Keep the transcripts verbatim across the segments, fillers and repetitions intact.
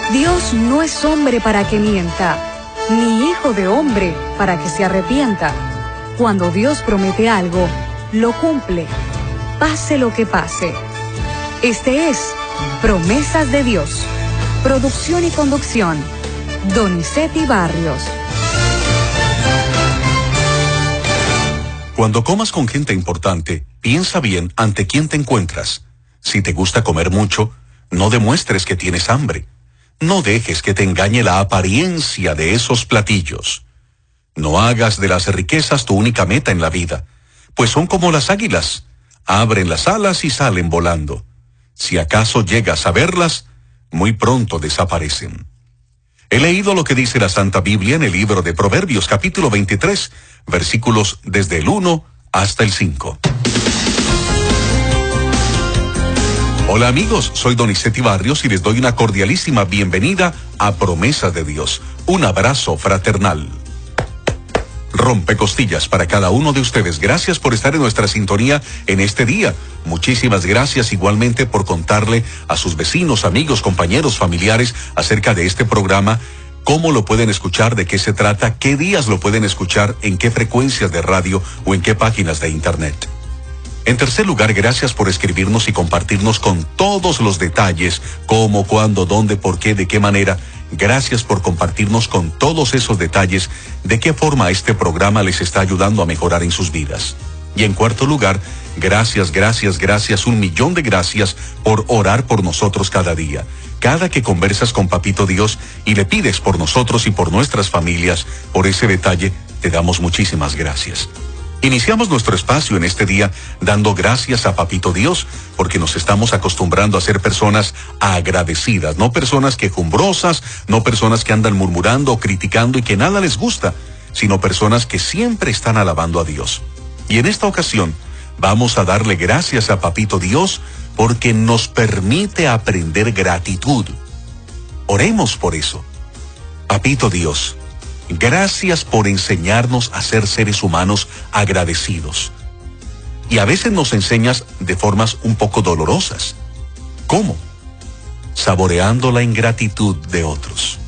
Dios no es hombre para que mienta, ni hijo de hombre para que se arrepienta. Cuando Dios promete algo, lo cumple, pase lo que pase. Este es Promesas de Dios. Producción y conducción, Donizetti Barrios. Cuando comas con gente importante, piensa bien ante quién te encuentras. Si te gusta comer mucho, no demuestres que tienes hambre. No dejes que te engañe la apariencia de esos platillos. No hagas de las riquezas tu única meta en la vida, pues son como las águilas. Abren las alas y salen volando. Si acaso llegas a verlas, muy pronto desaparecen. He leído lo que dice la Santa Biblia en el libro de Proverbios, capítulo veintitrés, versículos desde el uno hasta el cinco. Hola amigos, soy Donizetti Barrios y les doy una cordialísima bienvenida a Promesas de Dios. Un abrazo fraternal. Rompecostillas para cada uno de ustedes. Gracias por estar en nuestra sintonía en este día. Muchísimas gracias igualmente por contarle a sus vecinos, amigos, compañeros, familiares acerca de este programa, cómo lo pueden escuchar, de qué se trata, qué días lo pueden escuchar, en qué frecuencias de radio o en qué páginas de internet. En tercer lugar, gracias por escribirnos y compartirnos con todos los detalles, cómo, cuándo, dónde, por qué, de qué manera. Gracias por compartirnos con todos esos detalles de qué forma este programa les está ayudando a mejorar en sus vidas. Y en cuarto lugar, gracias, gracias, gracias, un millón de gracias por orar por nosotros cada día. Cada que conversas con Papito Dios y le pides por nosotros y por nuestras familias, por ese detalle, te damos muchísimas gracias. Iniciamos nuestro espacio en este día dando gracias a Papito Dios, porque nos estamos acostumbrando a ser personas agradecidas, no personas quejumbrosas, no personas que andan murmurando o criticando y que nada les gusta, sino personas que siempre están alabando a Dios. Y en esta ocasión vamos a darle gracias a Papito Dios porque nos permite aprender gratitud. Oremos por eso. Papito Dios, gracias por enseñarnos a ser seres humanos agradecidos. Y a veces nos enseñas de formas un poco dolorosas. ¿Cómo? Saboreando la ingratitud de otros.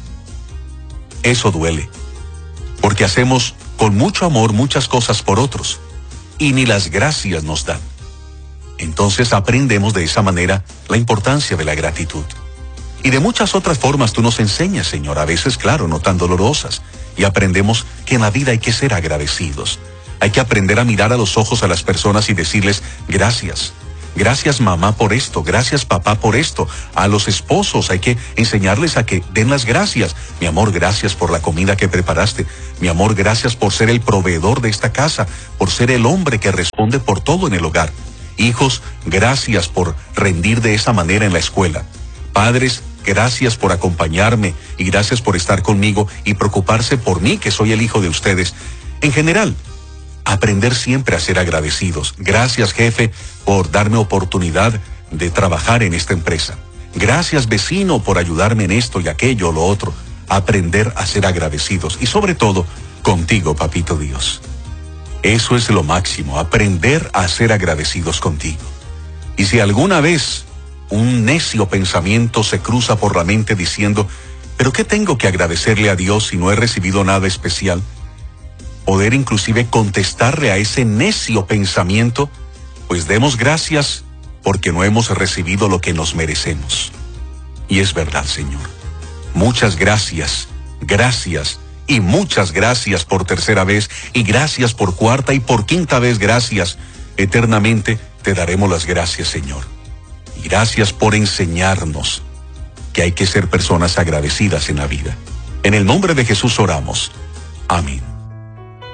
Eso duele, porque hacemos con mucho amor muchas cosas por otros, y ni las gracias nos dan. Entonces aprendemos de esa manera la importancia de la gratitud. Y de muchas otras formas tú nos enseñas, Señor, a veces, claro, no tan dolorosas. Y aprendemos que en la vida hay que ser agradecidos. Hay que aprender a mirar a los ojos a las personas y decirles gracias. Gracias mamá por esto, gracias papá por esto. A los esposos hay que enseñarles a que den las gracias. Mi amor, gracias por la comida que preparaste. Mi amor, gracias por ser el proveedor de esta casa, por ser el hombre que responde por todo en el hogar. Hijos, gracias por rendir de esa manera en la escuela. Padres, gracias por acompañarme y gracias por estar conmigo y preocuparse por mí, que soy el hijo de ustedes. En general, aprender siempre a ser agradecidos. Gracias, jefe, por darme oportunidad de trabajar en esta empresa. Gracias, vecino, por ayudarme en esto y aquello o lo otro. Aprender a ser agradecidos y sobre todo, contigo, Papito Dios. Eso es lo máximo, aprender a ser agradecidos contigo. Y si alguna vez un necio pensamiento se cruza por la mente diciendo, ¿pero qué tengo que agradecerle a Dios si no he recibido nada especial? Poder inclusive contestarle a ese necio pensamiento, pues demos gracias porque no hemos recibido lo que nos merecemos. Y es verdad, Señor. Muchas gracias, gracias y muchas gracias por tercera vez y gracias por cuarta y por quinta vez, gracias. Eternamente te daremos las gracias, Señor. Y gracias por enseñarnos que hay que ser personas agradecidas en la vida. En el nombre de Jesús oramos. Amén.